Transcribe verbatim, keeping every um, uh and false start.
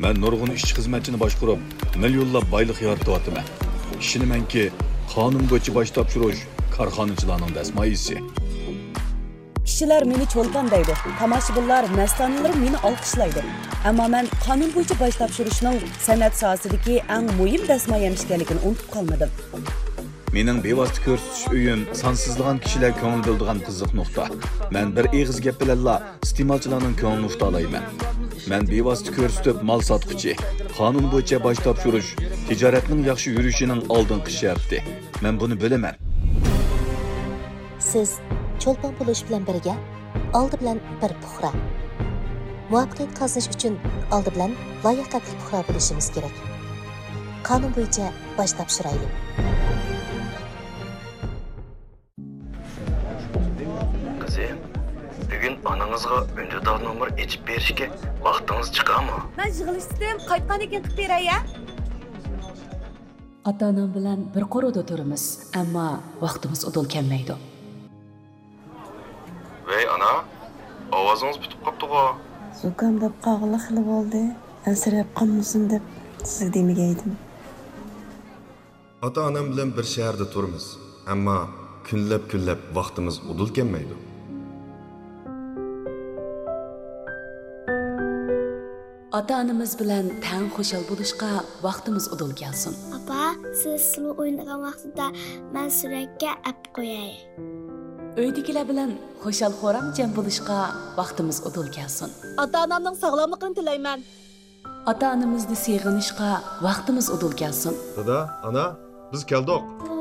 Ben nurg'un ishchi xizmatchini boshqarib, millionlab boylik yaratyapman. Ishonamanki, qonun bo'yicha bosh topshirish korxonachilarning dasmoyisi. Kishilar meni cho'lpon deydi. Tomoshabinlar, mastanalar meni olqishlaydi. Ammo men qonun bo'yicha bosh topshirishning san'at sohasidagi eng muhim dasmoya ekanligini unutib qolmadim. Mening bevosita ko'rsatish uyim sonsizlagan kishilar ko'ngil bildigan qiziq nuqta. Men bir eg'iz gap bilanla iste'molchilarning ko'nglini uta olayman. Men bevosita ko'rsatib mal sotquchi, qonun bo'yicha bosh topshirish tijoratning yaxshi yurishining oldingi sharti. Men buni bilaman. Siz cho'lpon bo'lish bilan birga oldi bilan bir puxra. Muvaffaqiyat qozonish uchun oldi bilan loyiqatli puxra bo'lishimiz kerak. Qonun bo'yicha bosh topshiraylik. Qizim, bugun onangizga önceden numar içip berishga vaqtingiz chiqadimi? Men yig'ilishdim, qaytgan ekan qilib beray-a. Ota-onam bilan bir qo'rida turamiz, ammo vaqtimiz udul kelmaydi. Vey ana, ovozingiz bitib qopti-ku. Zukam deb qog'ili xili bo'ldi. Ansirab qolmasin deb sizga demagaydim. Ota-onam bilan bir shaharda turamiz, ammo kunlab-kunlab vaqtimiz udul kelmaydi. Ota-onamiz bilan tang xushal bo'lishga vaqtimiz udul kelsin. Papa, siz sulu o'ynagan vaqtida men suratga ap qo'yay. Uydagilar bilan xushal xo'ram jam bo'lishga vaqtimiz udul kelsin. Ota-onamning sog'lomligini tilayman. Ota-onamizni seg'inishga vaqtimiz udul kelsin. Dada, ana, biz keldik.